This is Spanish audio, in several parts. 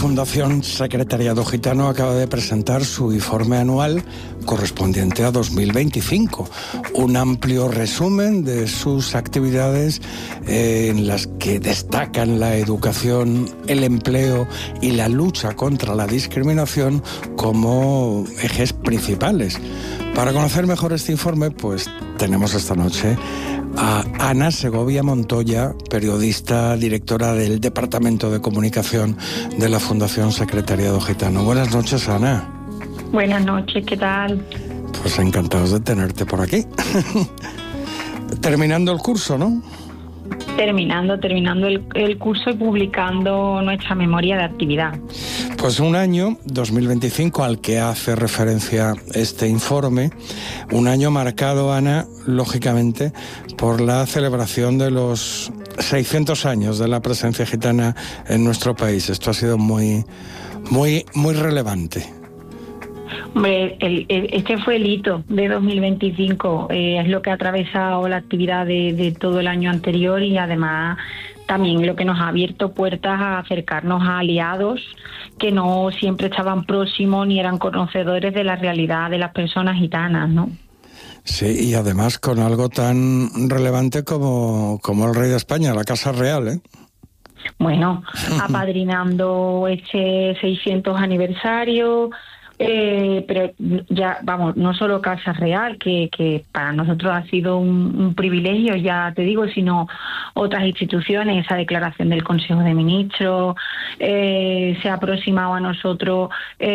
Fundación Secretariado Gitano acaba de presentar su informe anual correspondiente a 2025. Un amplio resumen de sus actividades en las que destacan la educación, el empleo y la lucha contra la discriminación como ejes principales. Para conocer mejor este informe, pues tenemos esta noche a Ana Segovia Montoya, periodista, directora del Departamento de Comunicación de la Fundación Secretariado Gitano. Buenas noches, Ana. Buenas noches, ¿qué tal? Pues encantados de tenerte por aquí. Terminando el curso, ¿no? Terminando el curso y publicando nuestra memoria de actividad. Pues un año, 2025, al que hace referencia este informe, un año marcado, Ana, lógicamente, por la celebración de los 600 años de la presencia gitana en nuestro país. Esto ha sido muy relevante. Hombre, este fue el hito de 2025, es lo que ha atravesado la actividad de todo el año anterior y además también lo que nos ha abierto puertas a acercarnos a aliados que no siempre estaban próximos ni eran conocedores de la realidad de las personas gitanas, ¿no? Sí, y además con algo tan relevante como el rey de España, la Casa Real, ¿eh? Bueno, apadrinando este 600 aniversario, pero ya, vamos, no solo Casa Real, que para nosotros ha sido un privilegio, ya te digo, sino otras instituciones, esa declaración del Consejo de Ministros, se ha aproximado a nosotros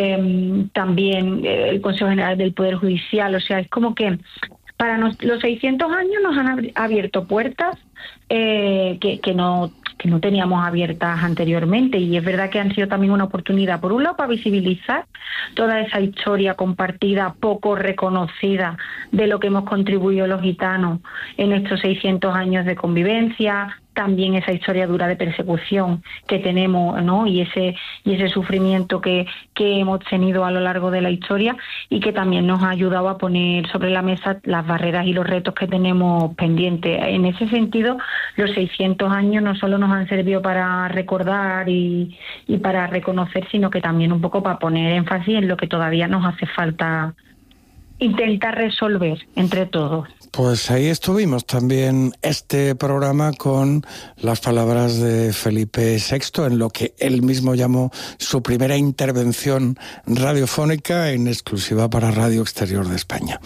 también el Consejo General del Poder Judicial, o sea, es como que para los 600 años nos han abierto puertas que no teníamos abiertas anteriormente, y es verdad que han sido también una oportunidad, por un lado, para visibilizar toda esa historia compartida, poco reconocida, de lo que hemos contribuido los gitanos en estos 600 años de convivencia, también esa historia dura de persecución que tenemos, ¿no? y ese sufrimiento que hemos tenido a lo largo de la historia, y que también nos ha ayudado a poner sobre la mesa las barreras y los retos que tenemos pendientes. En ese sentido, los 600 años no solo nos han servido para recordar y para reconocer, sino que también un poco para poner énfasis en lo que todavía nos hace falta intentar resolver entre todos. Pues ahí estuvimos también este programa con las palabras de Felipe VI en lo que él mismo llamó su primera intervención radiofónica en exclusiva para Radio Exterior de España.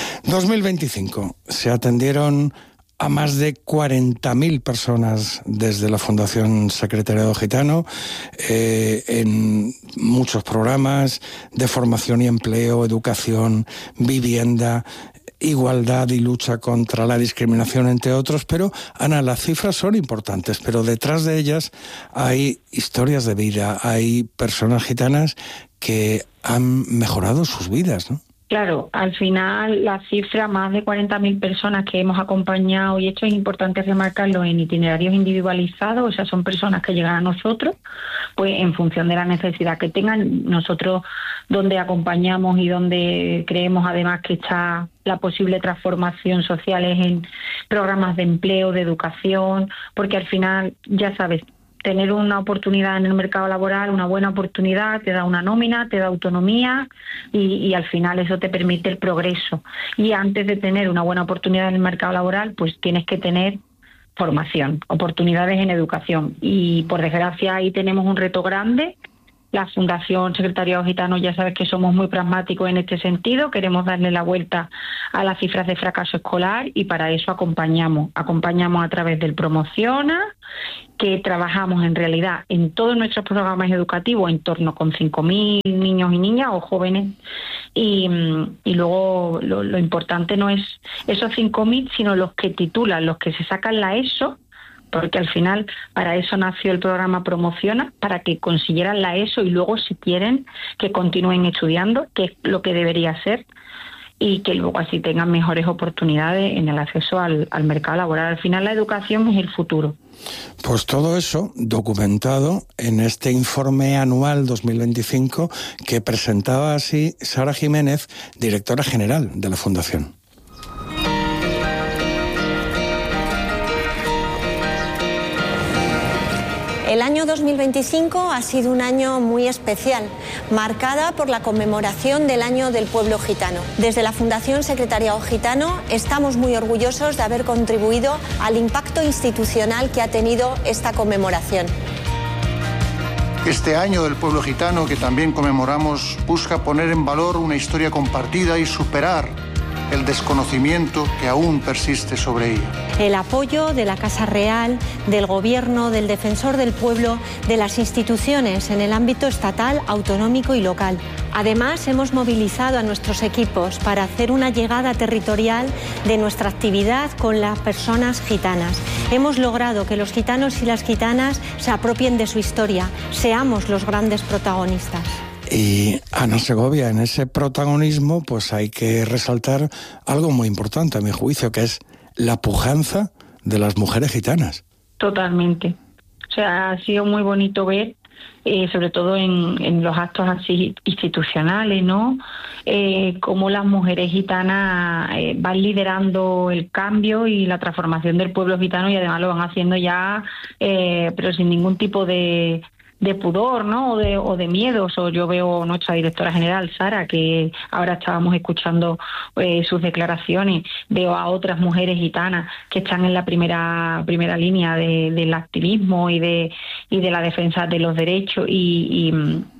2025 se atendieron a más de 40.000 personas desde la Fundación Secretariado Gitano en muchos programas de formación y empleo, educación, vivienda, igualdad y lucha contra la discriminación, entre otros. Pero, Ana, las cifras son importantes, pero detrás de ellas hay historias de vida, hay personas gitanas que han mejorado sus vidas, ¿no? Claro, al final la cifra, más de 40.000 personas que hemos acompañado, y esto es importante remarcarlo, en itinerarios individualizados, o sea, son personas que llegan a nosotros, pues en función de la necesidad que tengan. Nosotros donde acompañamos y donde creemos además que está la posible transformación social es en programas de empleo, de educación, porque al final, ya sabes, tener una oportunidad en el mercado laboral, una buena oportunidad, te da una nómina, te da autonomía y al final eso te permite el progreso. Y antes de tener una buena oportunidad en el mercado laboral, pues tienes que tener formación, oportunidades en educación. Y por desgracia ahí tenemos un reto grande. La Fundación Secretariado Gitano, ya sabes que somos muy pragmáticos en este sentido, queremos darle la vuelta a las cifras de fracaso escolar, y para eso acompañamos a través del Promociona, que trabajamos en realidad en todos nuestros programas educativos en torno con 5.000 niños y niñas o jóvenes, y luego lo importante no es esos 5.000, sino los que titulan, los que se sacan la ESO, porque al final para eso nació el programa Promociona, para que consiguieran la ESO y luego, si quieren, que continúen estudiando, que es lo que debería ser, y que luego así tengan mejores oportunidades en el acceso al mercado laboral. Al final la educación es el futuro. Pues todo eso documentado en este informe anual 2025 que presentaba así Sara Jiménez, directora general de la Fundación. El año 2025 ha sido un año muy especial, marcada por la conmemoración del Año del Pueblo Gitano. Desde la Fundación Secretariado Gitano estamos muy orgullosos de haber contribuido al impacto institucional que ha tenido esta conmemoración. Este Año del Pueblo Gitano, que también conmemoramos, busca poner en valor una historia compartida y superar el desconocimiento que aún persiste sobre ella. El apoyo de la Casa Real, del Gobierno, del Defensor del Pueblo, de las instituciones en el ámbito estatal, autonómico y local. Además, hemos movilizado a nuestros equipos para hacer una llegada territorial de nuestra actividad con las personas gitanas. Hemos logrado que los gitanos y las gitanas se apropien de su historia, seamos los grandes protagonistas. Y Ana Segovia, en ese protagonismo pues hay que resaltar algo muy importante, a mi juicio, que es la pujanza de las mujeres gitanas. Totalmente. O sea, ha sido muy bonito ver, sobre todo en los actos así institucionales, ¿no? Cómo las mujeres gitanas van liderando el cambio y la transformación del pueblo gitano, y además lo van haciendo ya, pero sin ningún tipo de pudor, ¿no? O de miedos. O yo veo nuestra directora general, Sara, que ahora estábamos escuchando sus declaraciones. Veo a otras mujeres gitanas que están en la primera línea del activismo y de la defensa de los derechos y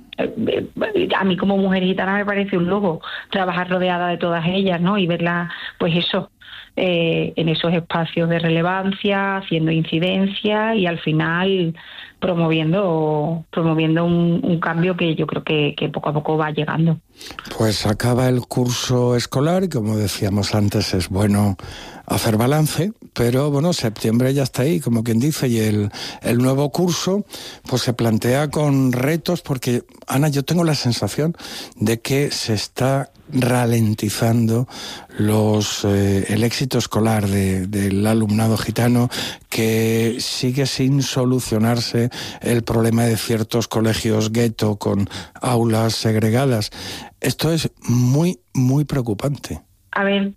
a mí como mujer gitana me parece un lujo trabajar rodeada de todas ellas, ¿no? Y verlas, pues eso, en esos espacios de relevancia, haciendo incidencia y al final promoviendo un cambio que yo creo que poco a poco va llegando. Pues acaba el curso escolar y, como decíamos antes, es bueno hacer balance, pero bueno, septiembre ya está ahí, como quien dice, y el nuevo curso pues se plantea con retos, porque, Ana, yo tengo la sensación de que se está ralentizando el éxito escolar del alumnado gitano, que sigue sin solucionarse el problema de ciertos colegios gueto con aulas segregadas. Esto es muy, muy preocupante. A ver,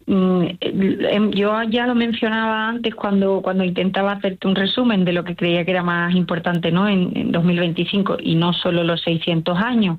yo ya lo mencionaba antes cuando intentaba hacerte un resumen de lo que creía que era más importante, ¿no? En 2025, y no solo los 600 años.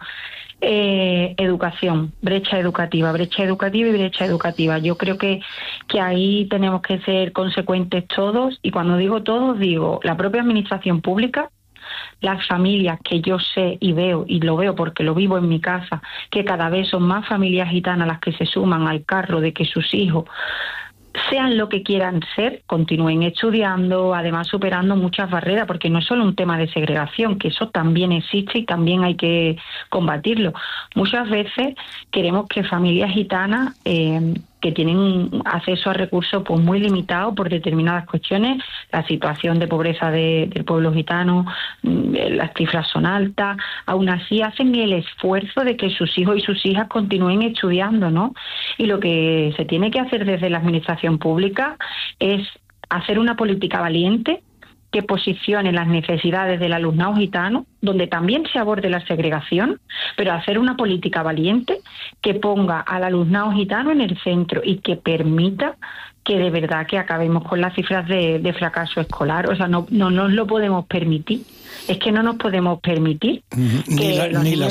Educación, brecha educativa y brecha educativa. Yo creo que ahí tenemos que ser consecuentes todos, y cuando digo todos, digo la propia administración pública, las familias, que yo sé y veo, y lo veo porque lo vivo en mi casa, que cada vez son más familias gitanas las que se suman al carro de que sus hijos, sean lo que quieran ser, continúen estudiando, además superando muchas barreras, porque no es solo un tema de segregación, que eso también existe y también hay que combatirlo. Muchas veces queremos que familias gitanas que tienen acceso a recursos pues muy limitados por determinadas cuestiones, la situación de pobreza del pueblo gitano, las cifras son altas, aún así hacen el esfuerzo de que sus hijos y sus hijas continúen estudiando, ¿no? Y lo que se tiene que hacer desde la administración pública es hacer una política valiente que posicione las necesidades del alumnado gitano, donde también se aborde la segregación, pero hacer una política valiente que ponga al alumnado gitano en el centro y que permita que de verdad que acabemos con las cifras de fracaso escolar. O sea, no nos lo podemos permitir. Es que no nos podemos permitir. Ni la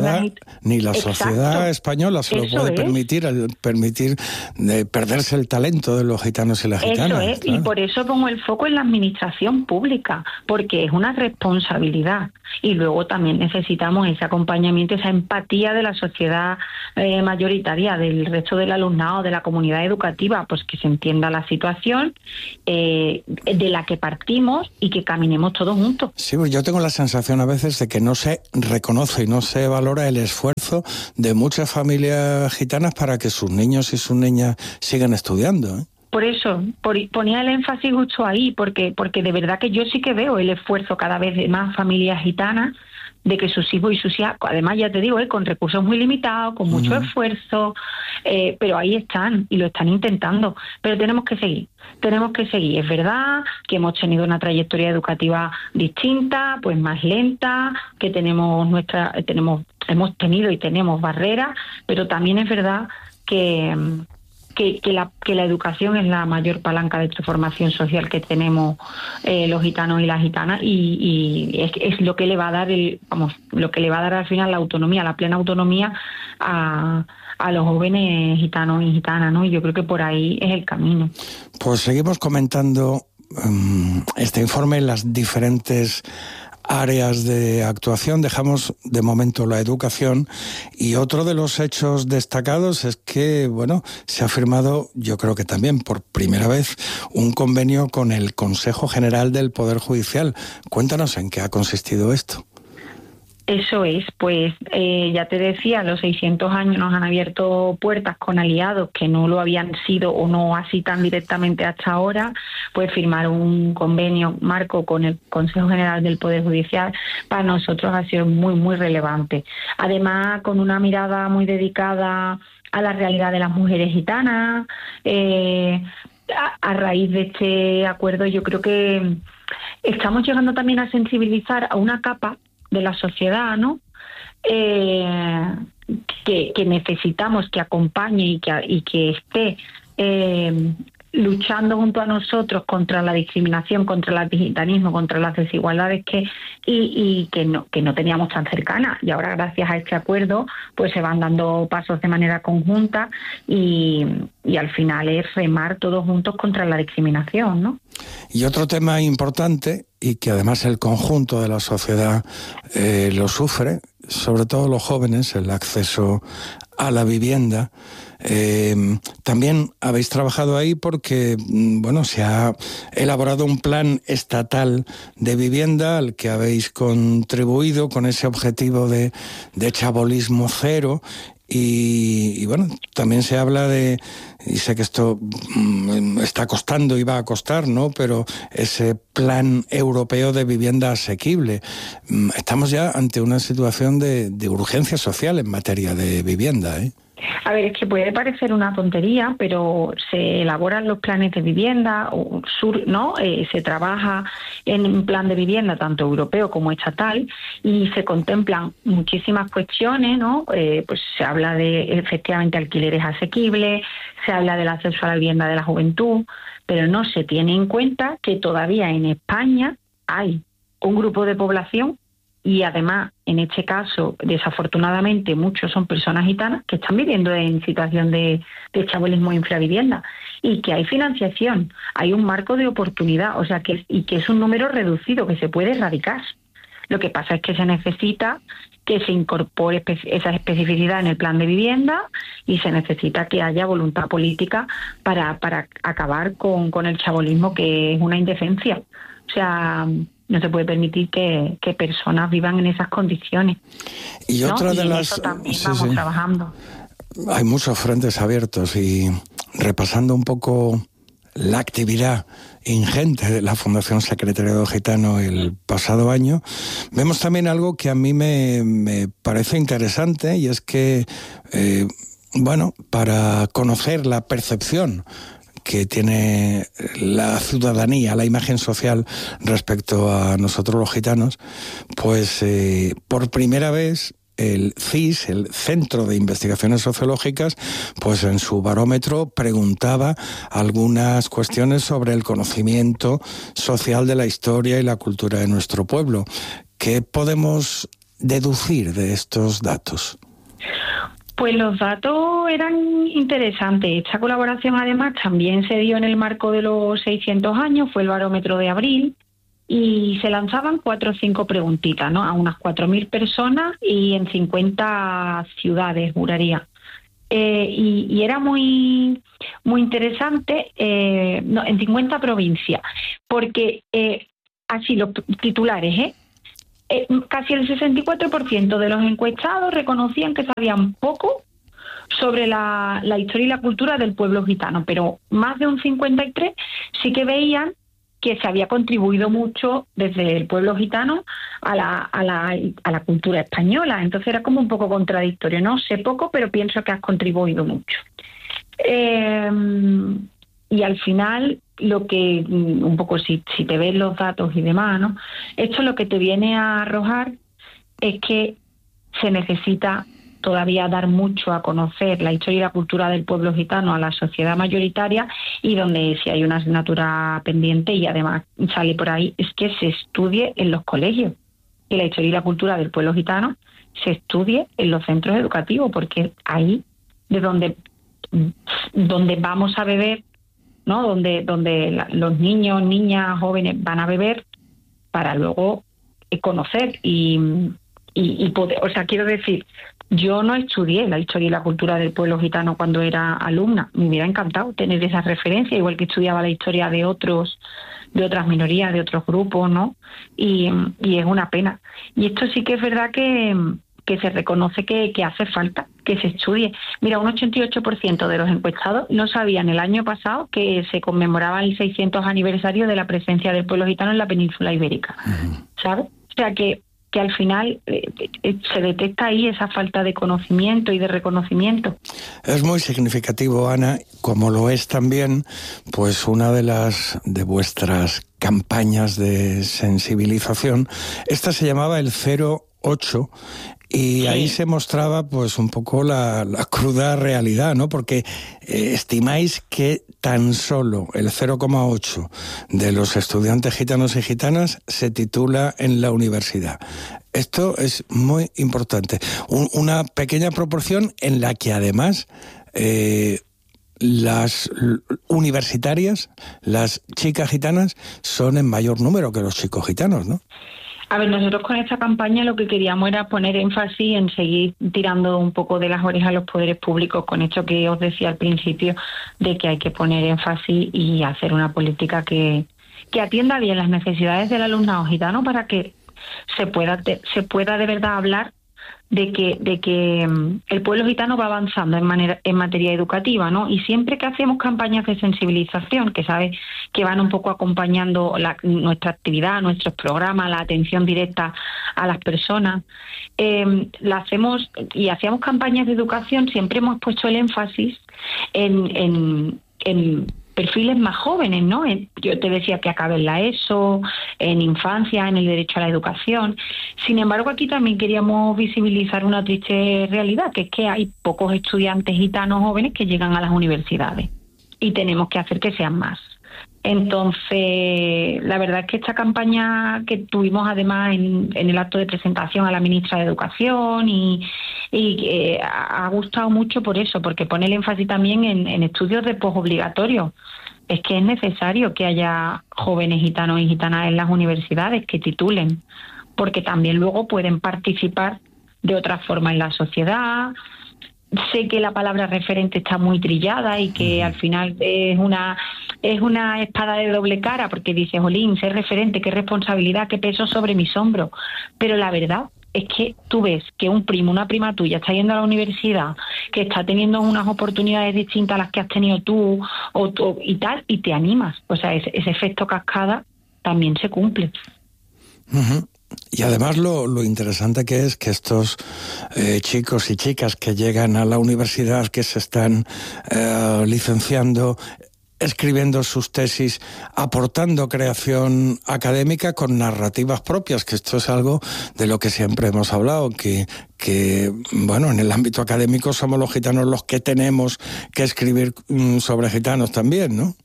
sociedad española se lo puede permitir perderse el talento de los gitanos y las gitanas. Eso es, claro. Y por eso pongo el foco en la administración pública, porque es una responsabilidad. Y luego también necesitamos ese acompañamiento, esa empatía de la sociedad mayoritaria, del resto del alumnado, de la comunidad educativa, pues que se entienda la situación de la que partimos y que caminemos todos juntos. Sí, pues yo tengo la sensación a veces de que no se reconoce y no se valora el esfuerzo de muchas familias gitanas para que sus niños y sus niñas sigan estudiando, ¿eh? Por eso, ponía el énfasis justo ahí, porque de verdad que yo sí que veo el esfuerzo cada vez de más familias gitanas de que sus hijos y sus hijas, además ya te digo, con recursos muy limitados, con mucho esfuerzo, pero ahí están y lo están intentando. Pero tenemos que seguir. Es verdad que hemos tenido una trayectoria educativa distinta, pues más lenta, que hemos tenido y tenemos barreras, pero también es verdad que que la educación es la mayor palanca de transformación social que tenemos los gitanos y las gitanas, y es lo que le va a dar lo que le va a dar al final la autonomía, la plena autonomía a los jóvenes gitanos y gitanas, ¿no? Y yo creo que por ahí es el camino. Pues seguimos comentando este informe, las diferentes áreas de actuación. Dejamos de momento la educación, y otro de los hechos destacados es que, se ha firmado, yo creo que también por primera vez, un convenio con el Consejo General del Poder Judicial. Cuéntanos en qué ha consistido esto. Eso es, pues ya te decía, los 600 años nos han abierto puertas con aliados que no lo habían sido o no así tan directamente hasta ahora, pues firmar un convenio marco con el Consejo General del Poder Judicial para nosotros ha sido muy, muy relevante. Además, con una mirada muy dedicada a la realidad de las mujeres gitanas, a raíz de este acuerdo yo creo que estamos llegando también a sensibilizar a una capa de la sociedad, ¿no? Que necesitamos que acompañe y que esté luchando junto a nosotros contra la discriminación, contra el gitanismo, contra las desigualdades y que no teníamos tan cercanas. Y ahora, gracias a este acuerdo, pues se van dando pasos de manera conjunta y al final es remar todos juntos contra la discriminación, ¿no? Y otro tema importante, y que además el conjunto de la sociedad lo sufre, sobre todo los jóvenes, el acceso a la vivienda. También habéis trabajado ahí porque, se ha elaborado un plan estatal de vivienda al que habéis contribuido con ese objetivo de chabolismo cero. Y también se habla de, y sé que esto está costando y va a costar, ¿no? Pero ese plan europeo de vivienda asequible. Estamos ya ante una situación de urgencia social en materia de vivienda, ¿eh? A ver, es que puede parecer una tontería, pero se elaboran los planes de vivienda, ¿no? Se trabaja en un plan de vivienda tanto europeo como estatal y se contemplan muchísimas cuestiones, ¿no? Pues se habla de efectivamente alquileres asequibles, se habla del acceso a la vivienda de la juventud, pero no se tiene en cuenta que todavía en España hay un grupo de población. Y además, en este caso, desafortunadamente, muchos son personas gitanas que están viviendo en situación de chabolismo e infravivienda y que hay financiación, hay un marco de oportunidad, o sea, que es un número reducido que se puede erradicar. Lo que pasa es que se necesita que se incorpore esa especificidad en el plan de vivienda y se necesita que haya voluntad política para acabar con el chabolismo, que es una indecencia. O sea, no se puede permitir que personas vivan en esas condiciones. Y otra ¿no? de las... eso también vamos trabajando. Hay muchos frentes abiertos y repasando un poco la actividad ingente de la Fundación Secretariado Gitano el pasado año, vemos también algo que a mí me parece interesante, y es que, para conocer la percepción que tiene la ciudadanía, la imagen social respecto a nosotros los gitanos, pues por primera vez el CIS, el Centro de Investigaciones Sociológicas, pues en su barómetro preguntaba algunas cuestiones sobre el conocimiento social de la historia y la cultura de nuestro pueblo. ¿Qué podemos deducir de estos datos? Pues los datos eran interesantes. Esta colaboración además también se dio en el marco de los 600 años, fue el barómetro de abril, y se lanzaban 4 o 5 preguntitas, ¿no? A unas 4.000 personas y en 50 ciudades, juraría. Y era muy muy interesante, en 50 provincias, porque así los titulares, casi el 64% de los encuestados reconocían que sabían poco sobre la historia y la cultura del pueblo gitano, pero más de un 53% sí que veían que se había contribuido mucho desde el pueblo gitano a la cultura española. Entonces era como un poco contradictorio, ¿no? Sé poco, pero pienso que has contribuido mucho. Y al final, lo que un poco si te ves los datos y demás, ¿no? Esto lo que te viene a arrojar es que se necesita todavía dar mucho a conocer la historia y la cultura del pueblo gitano a la sociedad mayoritaria, y donde si hay una asignatura pendiente y además sale por ahí, es que se estudie en los colegios, y la historia y la cultura del pueblo gitano se estudie en los centros educativos, porque ahí de donde vamos a beber, ¿no? Donde los niños, niñas, jóvenes van a beber para luego conocer y poder. O sea, quiero decir, yo no estudié la historia y la cultura del pueblo gitano cuando era alumna. Me hubiera encantado tener esa referencia, igual que estudiaba la historia de otras minorías, de otros grupos, ¿no? Y es una pena. Y esto sí que es verdad que se reconoce que hace falta que se estudie. Mira, un 88% de los encuestados no sabían el año pasado que se conmemoraba el 600 aniversario de la presencia del pueblo gitano en la península ibérica, ¿sabes? O sea que al final se detecta ahí esa falta de conocimiento y de reconocimiento. Es muy significativo, Ana, como lo es también pues una de vuestras campañas de sensibilización. Esta se llamaba el 08, y sí, ahí se mostraba pues un poco la cruda realidad, ¿no? Porque estimáis que tan solo el 0,8 de los estudiantes gitanos y gitanas se titula en la universidad. Esto es muy importante. Una pequeña proporción en la que además las universitarias, las chicas gitanas, son en mayor número que los chicos gitanos, ¿no? A ver, nosotros con esta campaña lo que queríamos era poner énfasis en seguir tirando un poco de las orejas a los poderes públicos, con esto que os decía al principio, de que hay que poner énfasis y hacer una política que atienda bien las necesidades del alumnado gitano, para que se pueda de verdad hablar de que el pueblo gitano va avanzando en materia educativa, ¿no? Y siempre que hacemos campañas de sensibilización, que sabes que van un poco acompañando nuestra actividad, nuestros programas, la atención directa a las personas, la hacemos y hacíamos campañas de educación, siempre hemos puesto el énfasis en perfiles más jóvenes, ¿no? Yo te decía que acaben la ESO, en infancia, en el derecho a la educación. Sin embargo, aquí también queríamos visibilizar una triste realidad, que es que hay pocos estudiantes gitanos jóvenes que llegan a las universidades, y tenemos que hacer que sean más. Entonces, la verdad es que esta campaña que tuvimos además en el acto de presentación a la ministra de Educación y ha gustado mucho por eso, porque pone el énfasis también en estudios de posobligatorios. Es que es necesario que haya jóvenes gitanos y gitanas en las universidades que titulen, porque también luego pueden participar de otra forma en la sociedad. Sé que la palabra referente está muy trillada y que al final es una espada de doble cara, porque dices, jolín, ser referente, qué responsabilidad, qué peso sobre mis hombros. Pero la verdad es que tú ves que un primo, una prima tuya está yendo a la universidad, que está teniendo unas oportunidades distintas a las que has tenido tú y tal, y te animas. O sea, ese efecto cascada también se cumple. Uh-huh. Y además lo interesante que es que estos chicos y chicas que llegan a la universidad, que se están licenciando, escribiendo sus tesis, aportando creación académica con narrativas propias, que esto es algo de lo que siempre hemos hablado, que bueno, en el ámbito académico somos los gitanos los que tenemos que escribir sobre gitanos también, ¿no?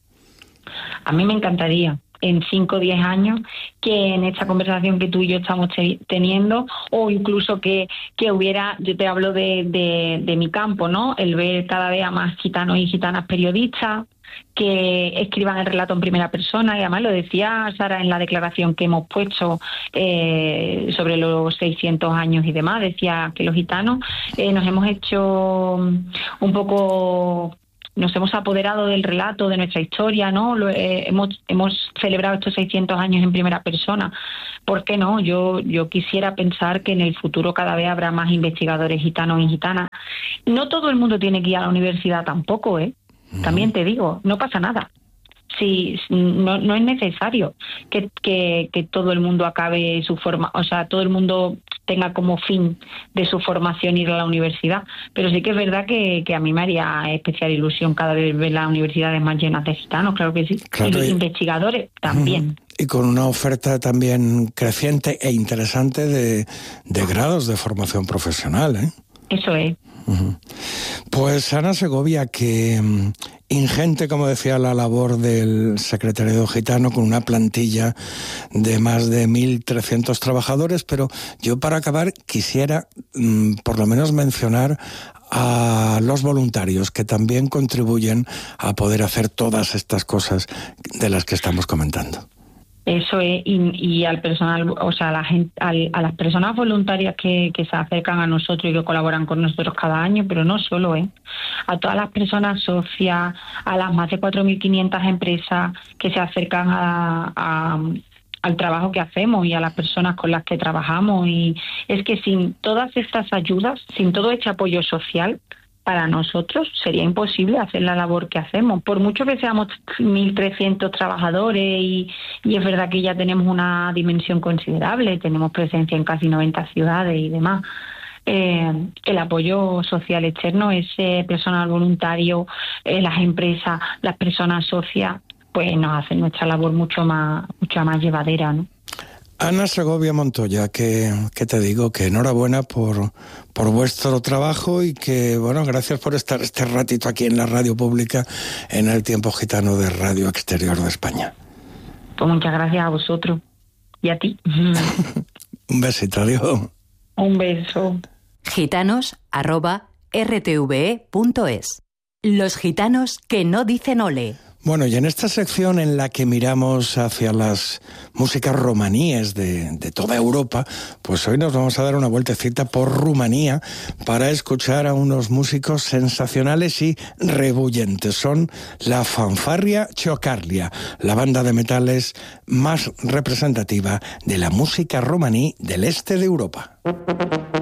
A mí me encantaría, en 5 o 10 años, que en esta conversación que tú y yo estamos teniendo, o incluso que hubiera, yo te hablo de mi campo, ¿no? El ver cada vez a más gitanos y gitanas periodistas que escriban el relato en primera persona, y además lo decía Sara en la declaración que hemos puesto sobre los 600 años y demás, decía que los gitanos nos hemos hecho un poco... Nos hemos apoderado del relato de nuestra historia, ¿no? Hemos celebrado estos 600 años en primera persona. ¿Por qué no? Yo quisiera pensar que en el futuro cada vez habrá más investigadores gitanos y gitanas. No todo el mundo tiene que ir a la universidad tampoco, ¿eh? También te digo, no pasa nada. Sí, no es necesario que todo el mundo acabe su forma, o sea, todo el mundo tenga como fin de su formación ir a la universidad, pero sí que es verdad que a mí me haría especial ilusión cada vez ver las universidades más llenas de gitanos, claro que sí, claro, y los investigadores también. Y con una oferta también creciente e interesante de grados de formación profesional, ¿eh? Eso es. Pues Ana Segovia, que ingente, como decía, la labor del Secretariado Gitano con una plantilla de más de 1.300 trabajadores, pero yo para acabar quisiera por lo menos mencionar a los voluntarios que también contribuyen a poder hacer todas estas cosas de las que estamos comentando. Eso es, y al personal, o sea, a las personas voluntarias que se acercan a nosotros y que colaboran con nosotros cada año, pero no solo, a todas las personas socias, a las más de 4.500 empresas que se acercan al trabajo que hacemos y a las personas con las que trabajamos. Y es que sin todas estas ayudas, sin todo este apoyo social, para nosotros sería imposible hacer la labor que hacemos. Por mucho que seamos 1.300 trabajadores y es verdad que ya tenemos una dimensión considerable, tenemos presencia en casi 90 ciudades y demás, el apoyo social externo, ese personal voluntario, las empresas, las personas socias, pues nos hacen nuestra labor mucho más llevadera, ¿no? Ana Segovia Montoya, que te digo que enhorabuena por vuestro trabajo y que, bueno, gracias por estar este ratito aquí en la radio pública en el Tiempo Gitano de Radio Exterior de España. Pues muchas gracias a vosotros y a ti. Un besito, adiós. Un beso. gitanos@rtve.es. Los gitanos que no dicen ole. Bueno, y en esta sección en la que miramos hacia las músicas romaníes de toda Europa, pues hoy nos vamos a dar una vueltecita por Rumanía para escuchar a unos músicos sensacionales y rebullentes. Son la Fanfarria Ciocarlia, la banda de metales más representativa de la música romaní del este de Europa.